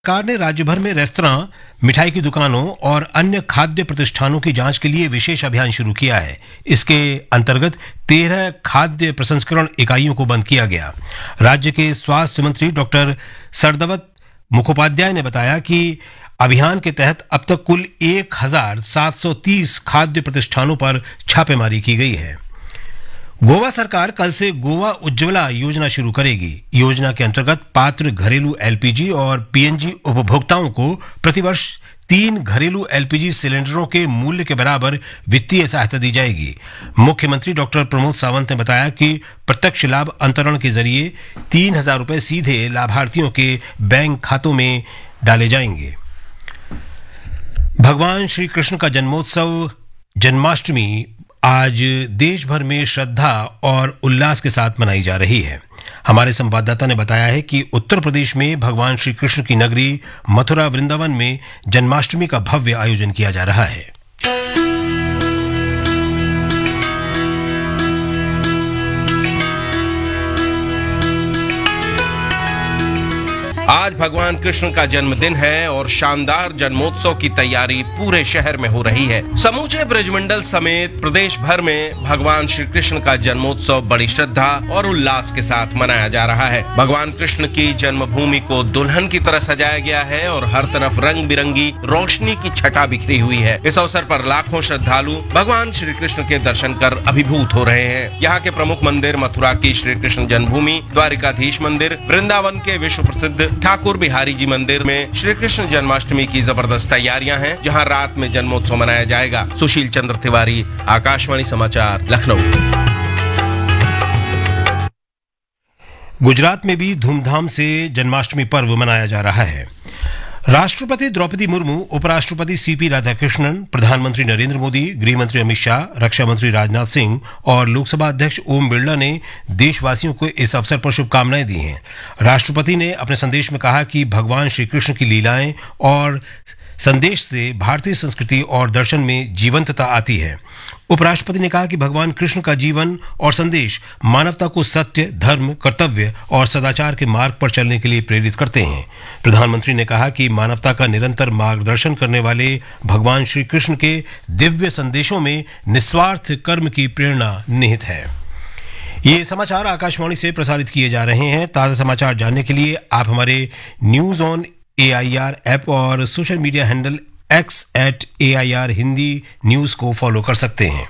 सरकार ने राज्य भर में रेस्तरां, मिठाई की दुकानों और अन्य खाद्य प्रतिष्ठानों की जांच के लिए विशेष अभियान शुरू किया है। इसके अंतर्गत 13 खाद्य प्रसंस्करण इकाइयों को बंद किया गया। राज्य के स्वास्थ्य मंत्री डॉक्टर सरदवत मुखोपाध्याय ने बताया कि अभियान के तहत अब तक कुल 1730 खाद्य प्रतिष्ठानों पर छापेमारी की गई है। गोवा सरकार कल से गोवा उज्ज्वला योजना शुरू करेगी। योजना के अंतर्गत पात्र घरेलू एलपीजी और पीएनजी उपभोक्ताओं को प्रतिवर्ष 3 घरेलू एलपीजी सिलेंडरों के मूल्य के बराबर वित्तीय सहायता दी जाएगी। मुख्यमंत्री डॉक्टर प्रमोद सावंत ने बताया कि प्रत्यक्ष लाभ अंतरण के जरिए 3,000 रुपए सीधे लाभार्थियों के बैंक खातों में डाले जाएंगे। भगवान श्री कृष्ण का जन्मोत्सव जन्माष्टमी आज देश भर में श्रद्धा और उल्लास के साथ मनाई जा रही है। हमारे संवाददाता ने बताया है कि उत्तर प्रदेश में भगवान श्री कृष्ण की नगरी मथुरा वृंदावन में जन्माष्टमी का भव्य आयोजन किया जा रहा है। आज भगवान कृष्ण का जन्मदिन है और शानदार जन्मोत्सव की तैयारी पूरे शहर में हो रही है। समूचे ब्रजमंडल समेत प्रदेश भर में भगवान श्री कृष्ण का जन्मोत्सव बड़ी श्रद्धा और उल्लास के साथ मनाया जा रहा है। भगवान कृष्ण की जन्मभूमि को दुल्हन की तरह सजाया गया है और हर तरफ रंग बिरंगी रोशनी की छटा बिखरी हुई है। इस अवसर पर लाखों श्रद्धालु भगवान श्री कृष्ण के दर्शन कर अभिभूत हो रहे हैं। यहाँ के प्रमुख मंदिर मथुरा की श्री कृष्ण जन्मभूमि, द्वारिकाधीश मंदिर, वृंदावन के विश्व प्रसिद्ध ठाकुर बिहारी जी मंदिर में श्री कृष्ण जन्माष्टमी की जबरदस्त तैयारियां हैं, जहां रात में जन्मोत्सव मनाया जाएगा। सुशील चंद्र तिवारी, आकाशवाणी समाचार, लखनऊ। गुजरात में भी धूमधाम से जन्माष्टमी पर्व मनाया जा रहा है। राष्ट्रपति द्रौपदी मुर्मू, उपराष्ट्रपति सीपी राधाकृष्णन, प्रधानमंत्री नरेंद्र मोदी, गृह मंत्री अमित शाह, रक्षा मंत्री राजनाथ सिंह और लोकसभा अध्यक्ष ओम बिरला ने देशवासियों को इस अवसर पर शुभकामनाएं दी हैं। राष्ट्रपति ने अपने संदेश में कहा कि भगवान श्री कृष्ण की लीलाएं और संदेश से भारतीय संस्कृति और दर्शन में जीवंतता आती है। उपराष्ट्रपति ने कहा कि भगवान कृष्ण का जीवन और संदेश मानवता को सत्य, धर्म, कर्तव्य और सदाचार के मार्ग पर चलने के लिए प्रेरित करते हैं। प्रधानमंत्री ने कहा कि मानवता का निरंतर मार्गदर्शन करने वाले भगवान श्री कृष्ण के दिव्य संदेशों में निस्वार्थ कर्म की प्रेरणा निहित है। ये समाचार आकाशवाणी से प्रसारित किए जा रहे हैं। ताजा समाचार जानने के लिए आप हमारे न्यूज ऑन AIR ऐप और social media handle X@AIR Hindi news को फॉलो कर सकते हैं।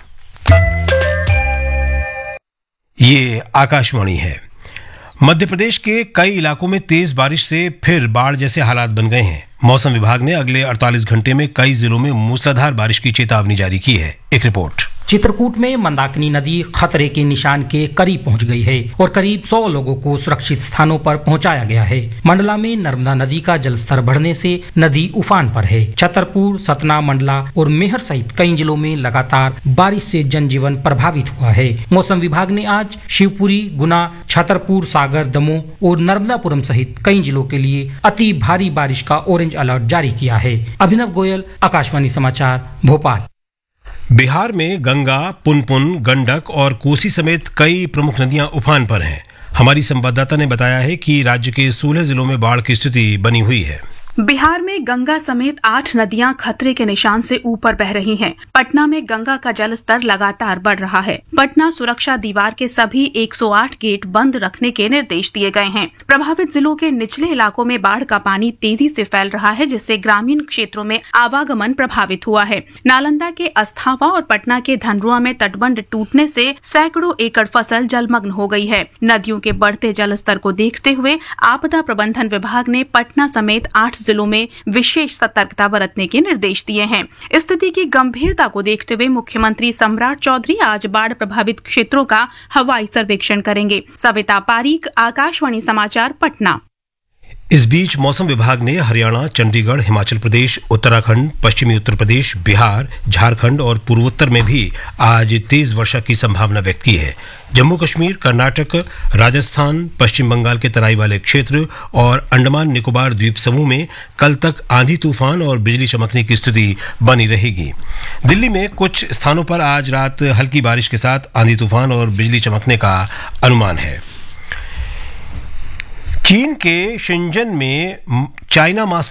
ये आकाशवाणी है। मध्य प्रदेश के कई इलाकों में तेज बारिश से फिर बाढ़ जैसे हालात बन गए हैं। मौसम विभाग ने अगले 48 घंटे में कई जिलों में मूसलाधार बारिश की चेतावनी जारी की है। एक रिपोर्ट। चित्रकूट में मंदाकिनी नदी खतरे के निशान के करीब पहुंच गई है और करीब 100 लोगों को सुरक्षित स्थानों पर पहुंचाया गया है। मंडला में नर्मदा नदी का जलस्तर बढ़ने से नदी उफान पर है। छतरपुर, सतना, मंडला और मेहर सहित कई जिलों में लगातार बारिश से जनजीवन प्रभावित हुआ है। मौसम विभाग ने आज शिवपुरी, गुना, छतरपुर, सागर, दमोह और नर्मदापुरम सहित कई जिलों के लिए अति भारी बारिश का ऑरेंज अलर्ट जारी किया है। अभिनव गोयल, आकाशवाणी समाचार, भोपाल। बिहार में गंगा, पुनपुन, गंडक और कोसी समेत कई प्रमुख नदियां उफान पर हैं। हमारी संवाददाता ने बताया है कि राज्य के 16 जिलों में बाढ़ की स्थिति बनी हुई है। बिहार में गंगा समेत 8 नदियां खतरे के निशान से ऊपर बह रही हैं। पटना में गंगा का जलस्तर लगातार बढ़ रहा है। पटना सुरक्षा दीवार के सभी 108 गेट बंद रखने के निर्देश दिए गए हैं। प्रभावित जिलों के निचले इलाकों में बाढ़ का पानी तेजी से फैल रहा है, जिससे ग्रामीण क्षेत्रों में आवागमन प्रभावित हुआ है। नालंदा के अस्थावा और पटना के धनरुआ में तटबंध टूटने से सैकड़ों एकड़ फसल जलमग्न हो गई है। नदियों के बढ़ते जलस्तर को देखते हुए आपदा प्रबंधन विभाग ने पटना समेत 8 जिलों में विशेष सतर्कता बरतने के निर्देश दिए हैं। स्थिति की गंभीरता को देखते हुए मुख्यमंत्री सम्राट चौधरी आज बाढ़ प्रभावित क्षेत्रों का हवाई सर्वेक्षण करेंगे। सविता पारीक, आकाशवाणी समाचार, पटना। इस बीच मौसम विभाग ने हरियाणा, चंडीगढ़, हिमाचल प्रदेश, उत्तराखंड, पश्चिमी उत्तर प्रदेश, बिहार, झारखंड और पूर्वोत्तर में भी आज तेज वर्षा की संभावना व्यक्त की है। जम्मू कश्मीर, कर्नाटक, राजस्थान, पश्चिम बंगाल के तराई वाले क्षेत्र और अंडमान निकोबार द्वीप समूह में कल तक आंधी तूफान और बिजली चमकने की स्थिति बनी रहेगी। दिल्ली में कुछ स्थानों पर आज रात हल्की बारिश के साथ आंधी तूफान और बिजली चमकने का अनुमान है। चीन के शेंजन में चाइना